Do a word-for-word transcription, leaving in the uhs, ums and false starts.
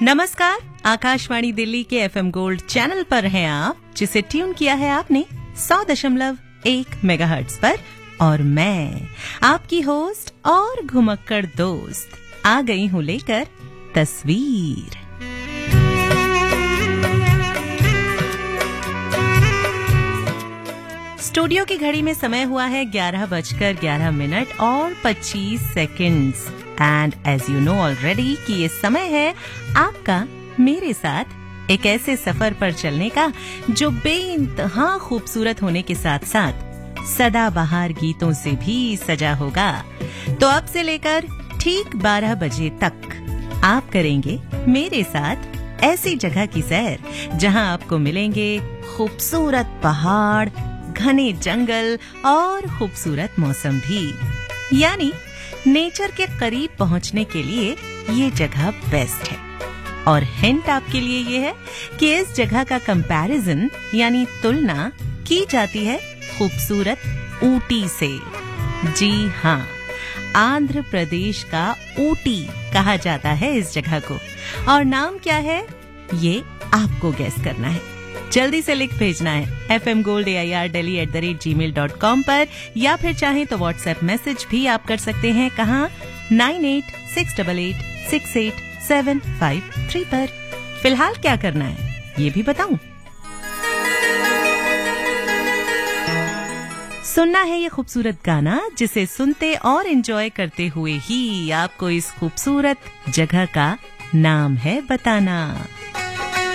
नमस्कार, आकाशवाणी दिल्ली के FM gold channel पर हैं आप, जिसे ट्यून किया है आपने सौ दशमलव एक मेगाहर्ट्ज पर। और मैं आपकी होस्ट और घुमक्कड़ दोस्त आ गई हूँ लेकर तस्वीर। स्टूडियो की घड़ी में समय हुआ है ग्यारह बजकर ग्यारह मिनट और पच्चीस seconds. And as you know already कि ये समय है आपका मेरे साथ एक ऐसे सफर पर चलने का जो बेइंतहा खूबसूरत होने के साथ साथ सदाबहार गीतों से भी सजा होगा। तो अब से लेकर ठीक बारह बजे तक आप करेंगे मेरे साथ ऐसी जगह की सैर जहां आपको मिलेंगे खूबसूरत पहाड़, घने जंगल और खूबसूरत मौसम भी। यानी नेचर के करीब पहुंचने के लिए ये जगह बेस्ट है। और हिंट आपके लिए ये है कि इस जगह का कंपैरिजन यानी तुलना की जाती है खूबसूरत ऊटी से। जी हाँ, आंध्र प्रदेश का ऊटी कहा जाता है इस जगह को। और नाम क्या है ये आपको गेस करना है। जल्दी से लिख भेजना है F M gold A I R Delhi at the rate ji mail dot com पर, या फिर चाहें तो व्हाट्सएप मैसेज भी आप कर सकते हैं। कहाँ? Nine eight six double eight six eight seven five three पर। फिलहाल क्या करना है ये भी बताऊं। सुनना है ये खूबसूरत गाना, जिसे सुनते और एंजॉय करते हुए ही आपको इस खूबसूरत जगह का नाम है बताना।